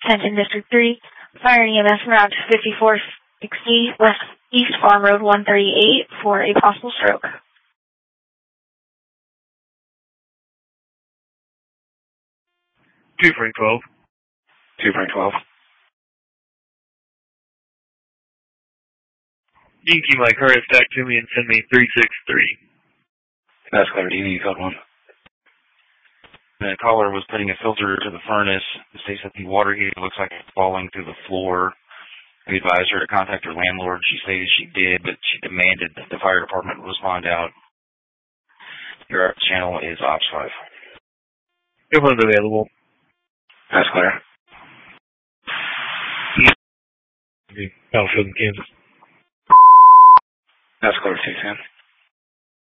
Attention District 3, Fire and EMS route 5460 West East Farm Road 138 for a possible stroke. 2 Frank 12. 2 Frank 12. You can keep my car stack to me and send me 363. That's clear. Do you need code 1? The caller was putting a filter to the furnace. It states that the water heater looks like it's falling through the floor. We advised her to contact her landlord. She stated she did, but she demanded that the fire department respond out. Your channel is Ops 5. If one's available. That's clear. Battlefield, Kansas. That's clear, 210.